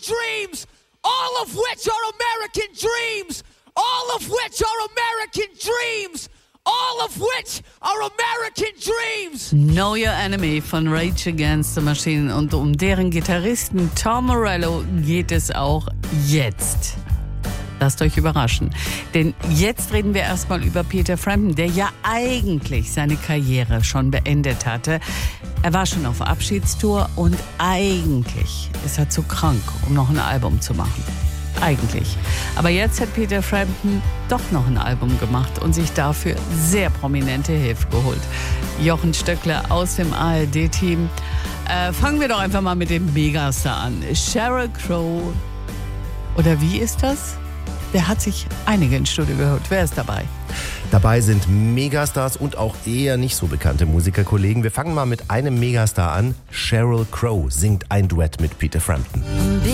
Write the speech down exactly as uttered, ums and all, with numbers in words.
dreams, all of which are American dreams, all of which are American dreams, all of which are American dreams. Know Your Enemy von Rage Against the Machine, und um deren Gitarristen Tom Morello geht es auch jetzt. Lasst euch überraschen. Denn jetzt reden wir erstmal über Peter Frampton, der ja eigentlich seine Karriere schon beendet hatte. Er war schon auf Abschiedstour und eigentlich ist er zu krank, um noch ein Album zu machen. Eigentlich. Aber jetzt hat Peter Frampton doch noch ein Album gemacht und sich dafür sehr prominente Hilfe geholt. Jochen Stöckler aus dem A R D-Team. Äh, fangen wir doch einfach mal mit dem Megastar an. Sheryl Crow. Oder wie ist das? Der hat sich einige ins Studio geholt. Wer ist dabei? Dabei sind Megastars und auch eher nicht so bekannte Musikerkollegen. Wir fangen mal mit einem Megastar an. Sheryl Crow singt ein Duett mit Peter Frampton.